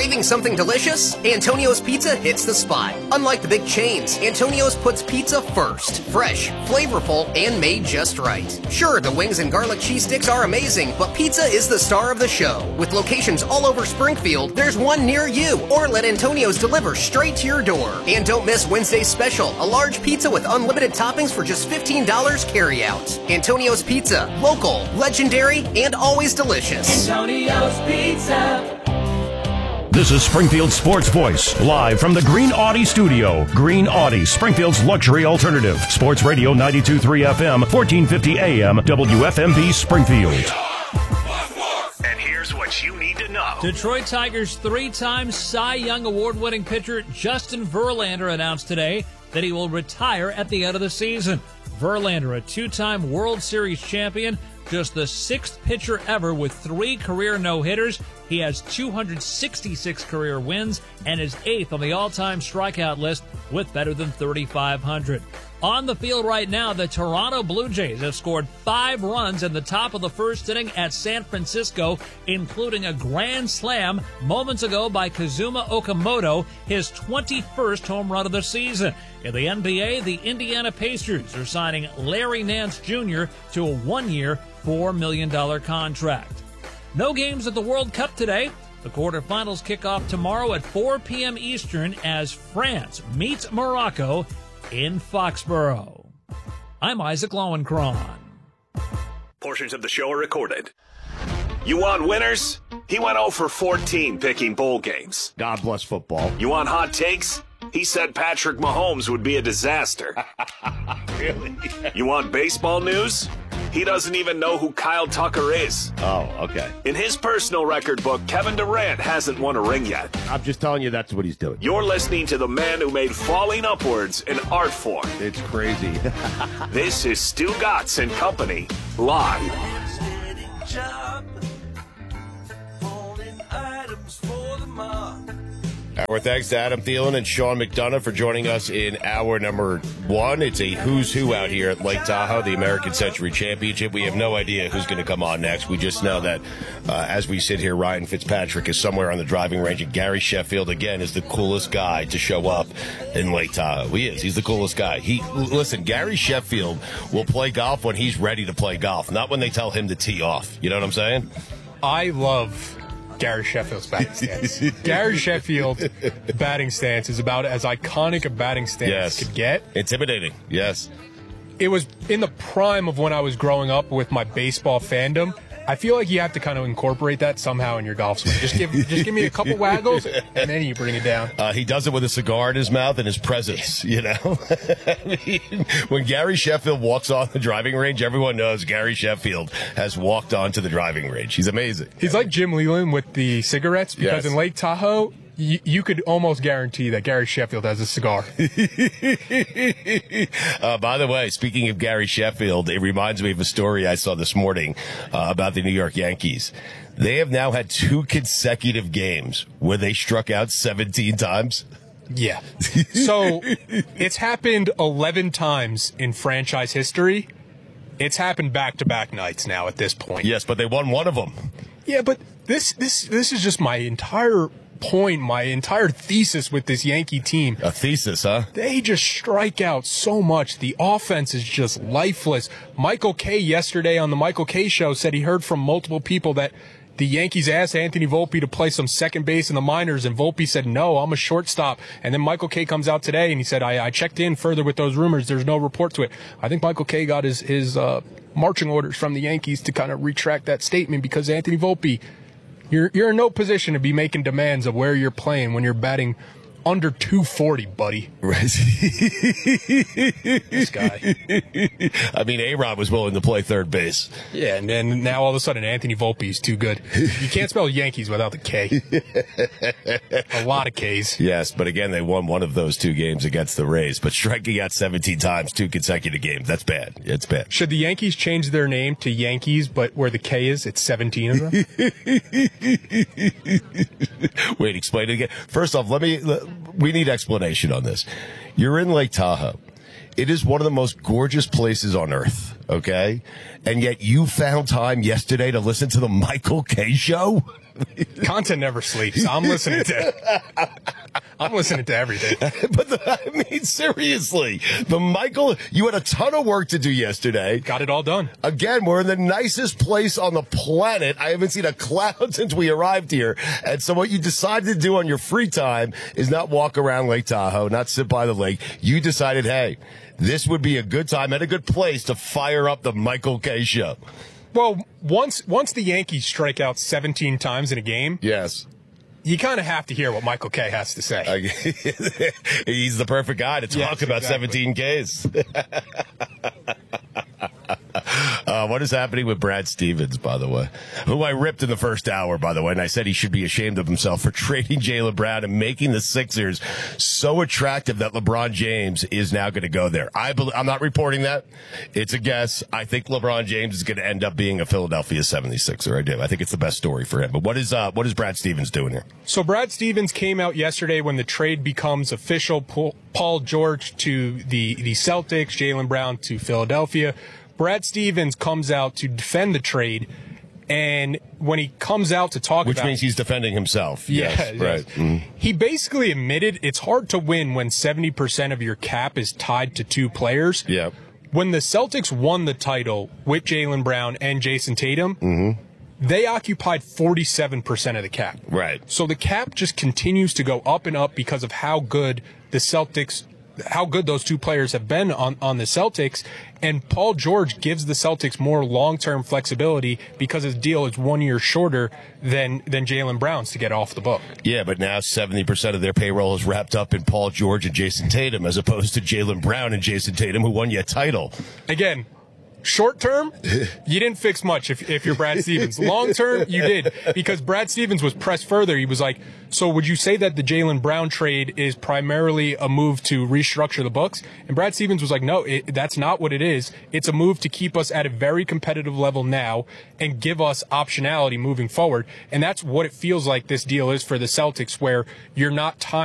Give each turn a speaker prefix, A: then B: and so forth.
A: Craving something delicious? Antonio's Pizza hits the spot. Unlike the big chains, Antonio's puts pizza first. Fresh, flavorful, and made just right. Sure, the wings and garlic cheese sticks are amazing, but pizza is the star of the show. With locations all over Springfield, there's one near you. Or let Antonio's deliver straight to your door. And don't miss Wednesday's special, a large pizza with unlimited toppings for just $15 carry out. Antonio's Pizza, local, legendary, and always delicious.
B: Antonio's Pizza.
C: This is Springfield Sports Voice, live from the Green Audi studio. Green Audi, Springfield's luxury alternative. Sports Radio 92.3 FM, 1450 AM, WFMV Springfield.
D: And here's what you need to know.
E: Detroit Tigers three-time Cy Young Award-winning pitcher Justin Verlander announced today that he will retire at the end of the season. Verlander, a two-time World Series champion, just the sixth pitcher ever with 3 career no-hitters. He has 266 career wins and is 8th on the all-time strikeout list with better than 3,500. On the field right now, the Toronto Blue Jays have scored 5 runs in the top of the first inning at San Francisco, including a grand slam moments ago by Kazuma Okamoto, his 21st home run of the season. In the NBA, the Indiana Pacers are signing Larry Nance Jr. to a 1-year, $4 million contract. No games at the World Cup today. The quarterfinals kick off tomorrow at 4 p.m. Eastern as France meets Morocco in Foxborough. I'm Isaac Lowenkron.
D: Portions of the show are recorded. You want winners? He went 0 for 14 picking bowl games.
F: God bless football.
D: You want hot takes? He said Patrick Mahomes would be a disaster.
F: Really?
D: You want baseball news? He doesn't even know who Kyle Tucker is.
F: Oh, okay.
D: In his personal record book, Kevin Durant hasn't won a ring yet.
F: I'm just telling you that's what he's doing.
D: You're listening to the man who made falling upwards an art form.
F: It's crazy.
D: This is Stu Gatz and Company, live.
F: Our thanks to Adam Thielen and Sean McDonough for joining us in hour number 1. It's a who's who out here at Lake Tahoe, the American Century Championship. We have no idea who's going to come on next. We just know that as we sit here, Ryan Fitzpatrick is somewhere on the driving range, and Gary Sheffield, again, is the coolest guy to show up in Lake Tahoe. He is. He's the coolest guy. Listen, Gary Sheffield will play golf when he's ready to play golf, not when they tell him to tee off. You know what I'm saying?
G: I love Gary Sheffield's batting stance. Gary Sheffield batting stance is about as iconic a batting stance could get.
F: Intimidating, yes.
G: It was in the prime of when I was growing up with my baseball fandom. I feel like you have to kind of incorporate that somehow in your golf swing. Just give me a couple waggles, and then you bring it down.
F: He does it with a cigar in his mouth and his presence, you know? I mean, when Gary Sheffield walks on the driving range, everyone knows Gary Sheffield has walked onto the driving range. He's amazing.
G: He's like Jim Leland with the cigarettes, because in Lake Tahoe, you could almost guarantee that Gary Sheffield has a cigar.
F: By the way, speaking of Gary Sheffield, it reminds me of a story I saw this morning about the New York Yankees. They have now had 2 consecutive games where they struck out 17 times.
G: Yeah. So it's happened 11 times in franchise history. It's happened back-to-back nights now at this point.
F: Yes, but they won one of them.
G: Yeah, but this is just my entire point, my entire thesis with this Yankee team.
F: A thesis, huh?
G: They just strike out so much. The offense is just lifeless. Michael Kay yesterday on the Michael Kay show said he heard from multiple people that the Yankees asked Anthony Volpe to play some second base in the minors, and Volpe said, no, I'm a shortstop. And then Michael Kay comes out today, and he said, I checked in further with those rumors. There's no report to it. I think Michael Kay got his marching orders from the Yankees to kind of retract that statement, because Anthony Volpe, you're in no position to be making demands of where you're playing when you're batting under 240, buddy. This guy.
F: I mean, A-Rod was willing to play third base.
G: Yeah, and then now all of a sudden Anthony Volpe is too good. You can't spell Yankees without the K. A lot of Ks.
F: Yes, but again, they won one of those 2 games against the Rays. But striking out 17 times, 2 consecutive games, that's bad. It's bad.
G: Should the Yankees change their name to Yankees, but where the K is, it's 17 of them?
F: Wait, explain it again. First off, we need explanation on this. You're in Lake Tahoe. It is one of the most gorgeous places on earth, okay? And yet you found time yesterday to listen to the Michael Kay show?
G: Content never sleeps. I'm listening to everything.
F: But seriously, you had a ton of work to do yesterday.
G: Got it all done.
F: Again, we're in the nicest place on the planet. I haven't seen a cloud since we arrived here. And so what you decided to do on your free time is not walk around Lake Tahoe, not sit by the lake. You decided, hey, this would be a good time and a good place to fire up the Michael Kay Show.
G: Well, once the Yankees strike out 17 times in a game,
F: yes,
G: you kind of have to hear what Michael Kay has to say.
F: He's the perfect guy to talk about
G: exactly.
F: 17 Ks. What is happening with Brad Stevens, by the way? Who I ripped in the first hour, by the way, and I said he should be ashamed of himself for trading Jaylen Brown and making the Sixers so attractive that LeBron James is now going to go there. I'm not reporting that. It's a guess. I think LeBron James is going to end up being a Philadelphia 76er. I do. I think it's the best story for him. But what is Brad Stevens doing here?
G: So Brad Stevens came out yesterday when the trade becomes official. Paul George to the Celtics, Jaylen Brown to Philadelphia. Brad Stevens comes out to defend the trade, and when he comes out to talk
F: Which means he's defending himself.
G: Yes,
F: right. Mm-hmm.
G: He basically admitted it's hard to win when 70% of your cap is tied to two players.
F: Yeah.
G: When the Celtics won the title with Jaylen Brown and Jason Tatum, they occupied 47% of the cap.
F: Right.
G: So the cap just continues to go up and up because of how good those two players have been on the Celtics. And Paul George gives the Celtics more long-term flexibility because his deal is 1 year shorter than Jaylen Brown's to get off the book.
F: Yeah, but now 70% of their payroll is wrapped up in Paul George and Jason Tatum as opposed to Jaylen Brown and Jason Tatum, who won you a title.
G: Again, short term, you didn't fix much if you're Brad Stevens. Long term, you did, because Brad Stevens was pressed further. He was like, so would you say that the Jaylen Brown trade is primarily a move to restructure the books? And Brad Stevens was like, no, that's not what it is. It's a move to keep us at a very competitive level now and give us optionality moving forward. And that's what it feels like this deal is for the Celtics, where you're not tying